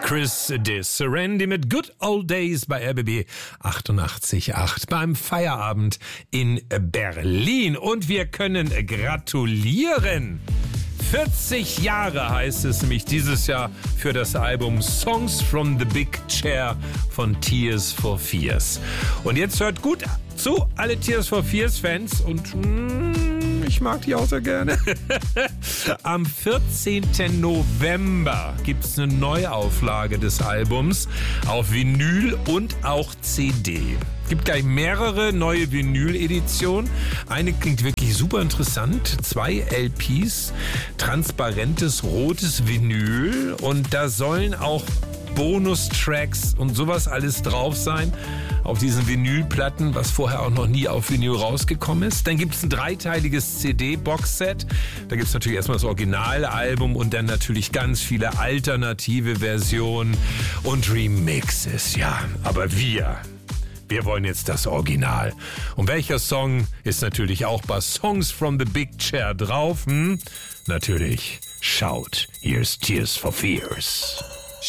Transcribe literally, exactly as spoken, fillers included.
Chris Dis Randy mit Good Old Days bei R B B achtundachtzig Komma acht beim Feierabend in Berlin. Und wir können gratulieren. vierzig Jahre heißt es nämlich dieses Jahr für das Album Songs from the Big Chair von Tears for Fears. Und jetzt hört gut zu, alle Tears for Fears Fans, und mm, ich mag die auch sehr gerne. Am vierzehnten November gibt es eine Neuauflage des Albums auf Vinyl und auch C D. Es gibt gleich mehrere neue Vinyl-Editionen. Eine klingt wirklich super interessant. Zwei L Ps, transparentes rotes Vinyl, und da sollen auch Bonustracks und sowas alles drauf sein auf diesen Vinylplatten, was vorher auch noch nie auf Vinyl rausgekommen ist. Dann gibt es ein dreiteiliges C D-Boxset. Da gibt es natürlich erstmal das Originalalbum und dann natürlich ganz viele alternative Versionen und Remixes. Ja, aber wir... Wir wollen jetzt das Original. Und welcher Song ist natürlich auch bei Songs from the Big Chair drauf? Hm? Natürlich Shout. Here's Tears for Fears.